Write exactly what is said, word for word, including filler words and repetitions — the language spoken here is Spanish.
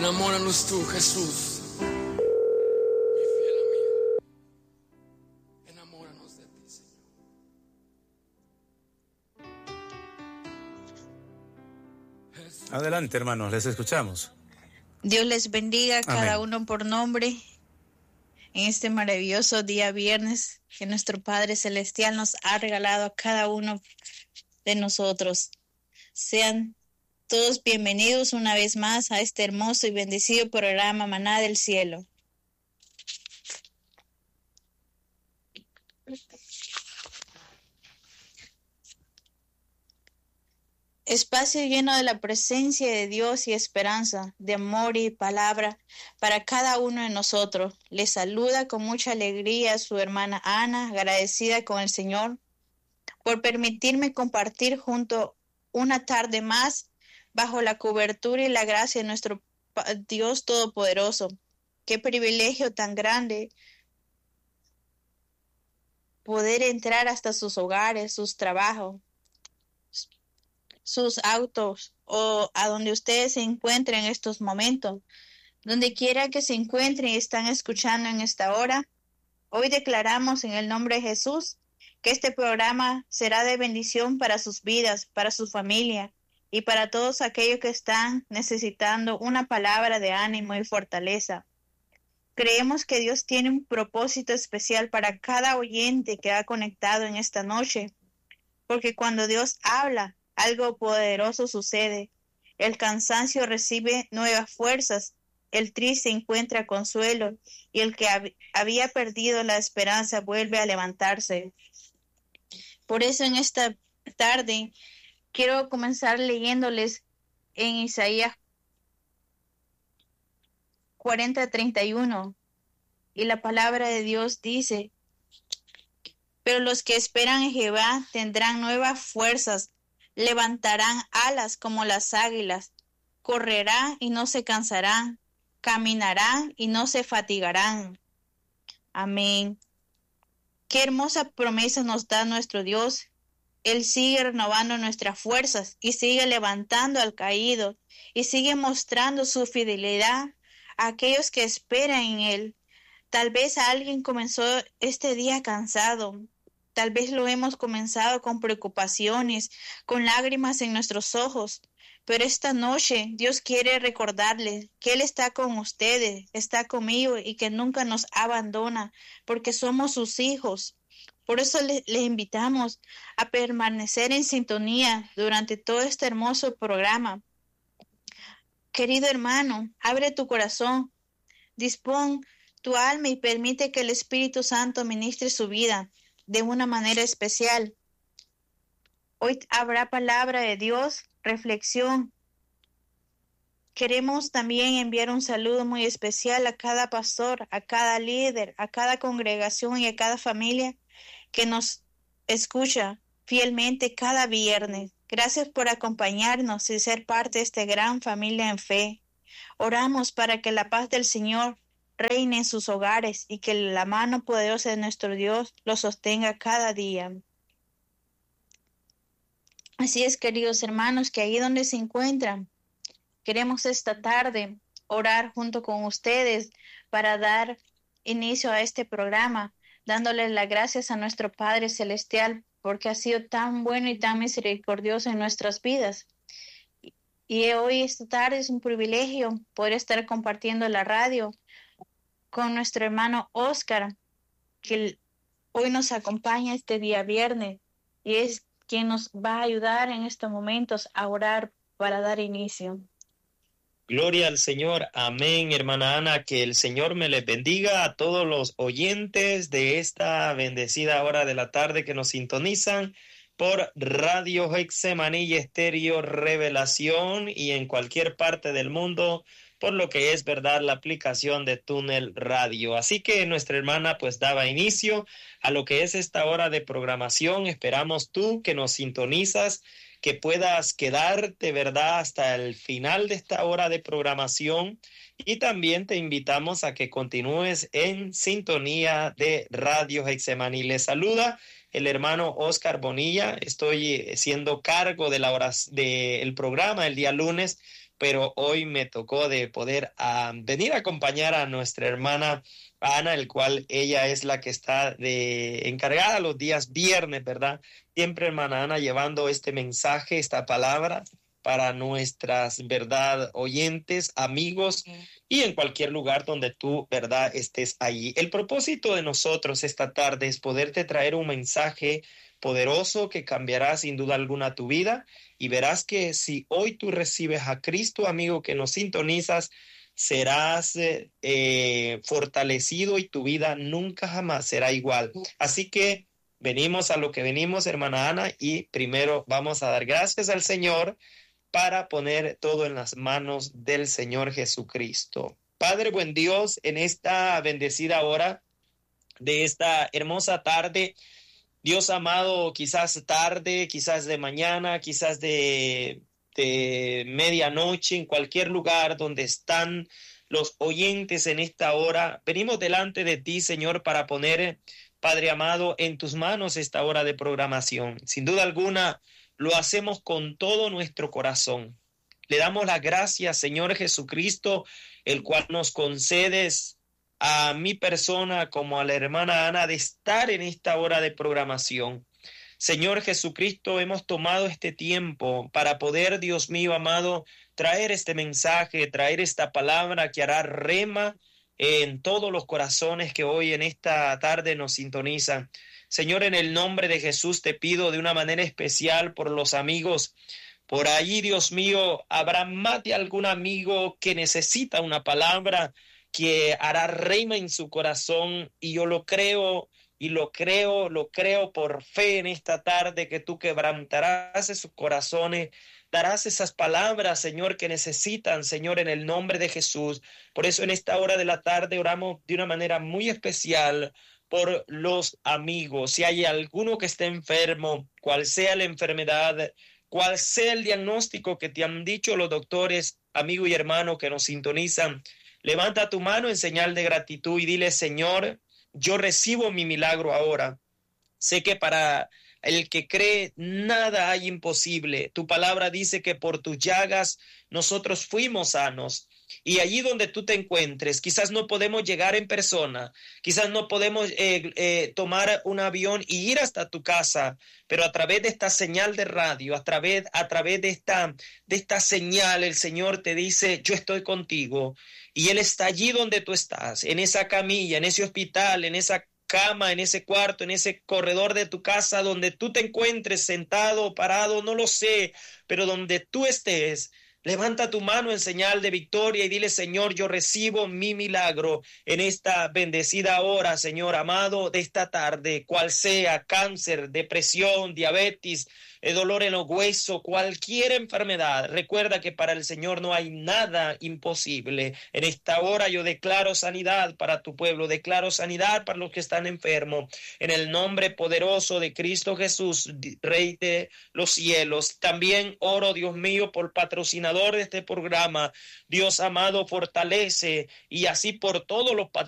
Enamóranos tú, Jesús, mi fiel amigo. Enamóranos de ti, Señor. Adelante, hermanos, les escuchamos. Dios les bendiga a cada Amén. uno por nombre en este maravilloso día viernes que nuestro Padre Celestial nos ha regalado a cada uno de nosotros. Sean todos bienvenidos una vez más a este hermoso y bendecido programa Maná del Cielo. Espacio lleno de la presencia de Dios y esperanza, de amor y palabra para cada uno de nosotros. Les saluda con mucha alegría su hermana Ana, agradecida con el Señor por permitirme compartir junto una tarde más bajo la cobertura y la gracia de nuestro Dios Todopoderoso. Qué privilegio tan grande poder entrar hasta sus hogares, sus trabajos, sus autos o a donde ustedes se encuentren en estos momentos. Donde quiera que se encuentren y están escuchando en esta hora, hoy declaramos en el nombre de Jesús que este programa será de bendición para sus vidas, para su familia y para todos aquellos que están necesitando una palabra de ánimo y fortaleza. Creemos que Dios tiene un propósito especial para cada oyente que ha conectado en esta noche, porque cuando Dios habla, algo poderoso sucede. El cansancio recibe nuevas fuerzas, el triste encuentra consuelo y el que hab- había perdido la esperanza vuelve a levantarse. Por eso en esta tarde quiero comenzar leyéndoles en Isaías cuarenta treinta y uno, y la palabra de Dios dice: pero los que esperan en Jehová tendrán nuevas fuerzas, levantarán alas como las águilas, correrán y no se cansarán, caminarán y no se fatigarán. Amén. Qué hermosa promesa nos da nuestro Dios. Él sigue renovando nuestras fuerzas y sigue levantando al caído y sigue mostrando su fidelidad a aquellos que esperan en Él. Tal vez alguien comenzó este día cansado. Tal vez lo hemos comenzado con preocupaciones, con lágrimas en nuestros ojos, pero esta noche Dios quiere recordarles que Él está con ustedes, está conmigo y que nunca nos abandona, porque somos sus hijos. Por eso les, les invitamos a permanecer en sintonía durante todo este hermoso programa. Querido hermano, abre tu corazón, dispón tu alma y permite que el Espíritu Santo ministre su vida de una manera especial. Hoy habrá palabra de Dios, reflexión. Queremos también enviar un saludo muy especial a cada pastor, a cada líder, a cada congregación y a cada familia que nos escucha fielmente cada viernes. Gracias por acompañarnos y ser parte de esta gran familia en fe. Oramos para que la paz del Señor reine en sus hogares y que la mano poderosa de nuestro Dios los sostenga cada día. Así es, queridos hermanos, que ahí donde se encuentran, queremos esta tarde orar junto con ustedes para dar inicio a este programa, dándoles las gracias a nuestro Padre Celestial porque ha sido tan bueno y tan misericordioso en nuestras vidas. Y hoy, esta tarde, es un privilegio poder estar compartiendo la radio con nuestro hermano Oscar, que hoy nos acompaña este día viernes y es quien nos va a ayudar en estos momentos a orar para dar inicio. Gloria al Señor, amén, hermana Ana, que el Señor me les bendiga a todos los oyentes de esta bendecida hora de la tarde que nos sintonizan por Radio Getsemaní y Estéreo Revelación y en cualquier parte del mundo por lo que es verdad la aplicación de Túnel Radio. Así que nuestra hermana pues daba inicio a lo que es esta hora de programación. Esperamos tú que nos sintonizas, que puedas quedarte, ¿verdad?, hasta el final de esta hora de programación. Y también te invitamos a que continúes en sintonía de Radio Getsemaní. Les saluda el hermano Oscar Bonilla. Estoy siendo cargo de la hora del programa el día lunes, pero hoy me tocó de poder uh, venir a acompañar a nuestra hermana Ana, el cual ella es la que está de encargada los días viernes, ¿verdad? Siempre, hermana Ana, llevando este mensaje, esta palabra para nuestras, ¿verdad?, oyentes, amigos, y en cualquier lugar donde tú, ¿verdad?, estés allí. El propósito de nosotros esta tarde es poderte traer un mensaje poderoso que cambiará sin duda alguna tu vida, y verás que si hoy tú recibes a Cristo, amigo, que nos sintonizas, serás eh, eh, fortalecido y tu vida nunca jamás será igual. Así que venimos a lo que venimos, hermana Ana, y primero vamos a dar gracias al Señor para poner todo en las manos del Señor Jesucristo. Padre, buen Dios, en esta bendecida hora de esta hermosa tarde, Dios amado, quizás tarde, quizás de mañana, quizás de, de medianoche, en cualquier lugar donde están los oyentes en esta hora, venimos delante de ti, Señor, para poner, Padre amado, en tus manos esta hora de programación. Sin duda alguna, lo hacemos con todo nuestro corazón. Le damos las gracias, Señor Jesucristo, el cual nos concedes a mi persona como a la hermana Ana de estar en esta hora de programación. Señor Jesucristo, hemos tomado este tiempo para poder, Dios mío amado, traer este mensaje, traer esta palabra que hará rema en todos los corazones que hoy en esta tarde nos sintonizan. Señor, en el nombre de Jesús te pido de una manera especial por los amigos. Por ahí, Dios mío, habrá más de algún amigo que necesita una palabra que hará rema en su corazón, y yo lo creo, y lo creo, lo creo por fe en esta tarde, que tú quebrantarás esos corazones, darás esas palabras, Señor, que necesitan, Señor, en el nombre de Jesús. Por eso en esta hora de la tarde oramos de una manera muy especial por los amigos. Si hay alguno que esté enfermo, cual sea la enfermedad, cual sea el diagnóstico que te han dicho los doctores, amigo y hermano que nos sintonizan, levanta tu mano en señal de gratitud y dile: Señor, yo recibo mi milagro ahora. Sé que para el que cree nada hay imposible. Tu palabra dice que por tus llagas nosotros fuimos sanos. Y allí donde tú te encuentres, quizás no podemos llegar en persona, quizás no podemos eh, eh, tomar un avión y ir hasta tu casa, pero a través de esta señal de radio, a través, a través de, esta, de esta señal, el Señor te dice: yo estoy contigo. Y Él está allí donde tú estás, en esa camilla, en ese hospital, en esa cama, en ese cuarto, en ese corredor de tu casa, donde tú te encuentres sentado o parado, no lo sé, pero donde tú estés, levanta tu mano en señal de victoria y dile: Señor, yo recibo mi milagro en esta bendecida hora, Señor amado, de esta tarde, cual sea cáncer, depresión, diabetes, el dolor en los huesos, cualquier enfermedad. Recuerda que para el Señor no hay nada imposible. En esta hora yo declaro sanidad para tu pueblo, declaro sanidad para los que están enfermos. En el nombre poderoso de Cristo Jesús, Rey de los cielos. También oro, Dios mío, por patrocinador de este programa. Dios amado, fortalece, y así por todos los patrocinadores